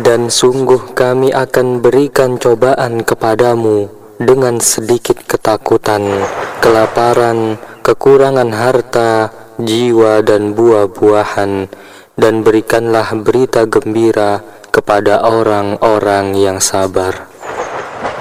Dan sungguh kami akan berikan cobaan kepadamu dengan sedikit ketakutan, kelaparan, kekurangan harta, jiwa dan buah-buahan, dan berikanlah berita gembira kepada orang-orang yang sabar.